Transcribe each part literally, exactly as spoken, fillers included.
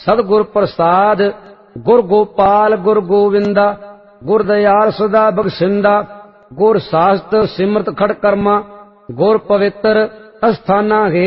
सतगुर प्रसाद गुर गोपाल गुर गोविंदा गुर दयाल सदा बख्शिंदा गुर सास्त सिमरत खड़ कर्मा गुर पवित्र अस्थाना है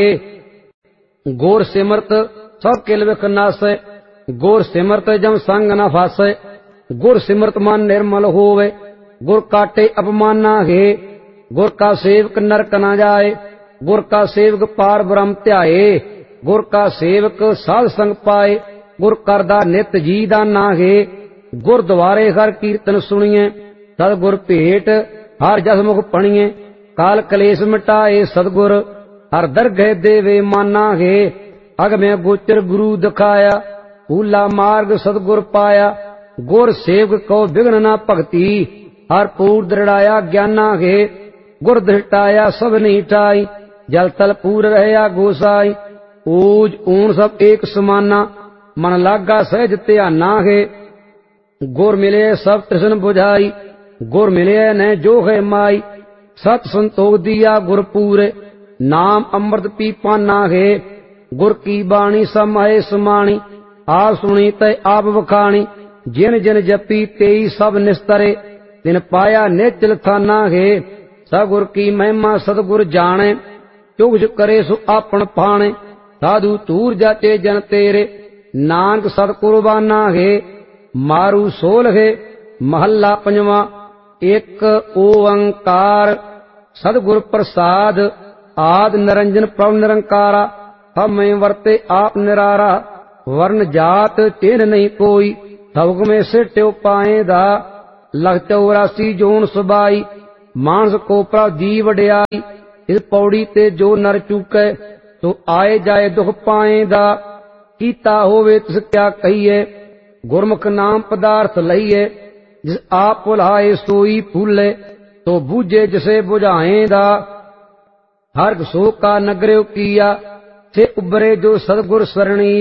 गुर सिमरत सब किल विख नासै गुर सिमरत जम संग न फासै गुर सिमरत मन निर्मल होवे गुर काटे अपमाना है गुर का सेवक नरक न जाए गुर का सेवक पार ब्रह्म ध्याए गुर का सेवक साध संग पाए गुर करदा नित जी दाना है गुर द्वारे हर कीर्तन सुनिए सतगुर भेट हर जस मुख पणिए काल कलेश मिटाए सतगुर हर दरगह देवे माना है अग में गोचर गुरु दिखाया भूला मार्ग सतगुर पाया गुर सेवक को विघ्न न भगति हर पूर दृढ़ाया ज्ञाना है गुर दृष्टाया सब नहीं टाई जल तल पूर रहया गोसाई ऊज ऊन सब एक समाना मन लागा सहज ध्याना है गुर मिले सब तृष्ण बुझाई गुर मिले न जो है माई सत संतोख दिया गुर पूरे नाम अमृत पी पाना है गुर की बाणी समाए समाणी आप सुनी तय आप बखाणी जिन जिन जपी तेई सब निस्तरे तिन पाया निचल थाना है सगुर की महिमा सतगुर जाने जो कुछ करे सो आपन पाने साधु तूर जाचे जन तेरे नानक सत कुर्बाना है मारू सोल है महला पंजवा एक ओंकार सतगुर प्रसाद आद निरंजन प्रभ निरंकारा हमें वर्ते आप निरारा वर्ण जात चिन्ह नहीं कोई सबक में सिट्यो पाएदा लख चौरासी जोन सुबाई मानस को प्रभ जी वड्याई इस पौड़ी ते जो नर चूकै तो आए जाए दुख पाएदा कीता होवे तिस क्या कहिए गुरमुख नाम पदार्थ लईए जिस आप भुलाए सोई फूले तो बूझे जिसे बुझाएदा हर सो का नगरे किया से उबरे जो सतगुर सरणी